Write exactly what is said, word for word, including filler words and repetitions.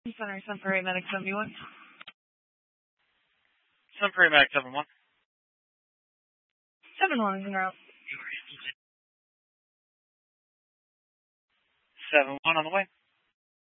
Center, Sun Prairie Medic seventy-one. Sun Prairie Medic seven one. seven one is en route. seven one on the way.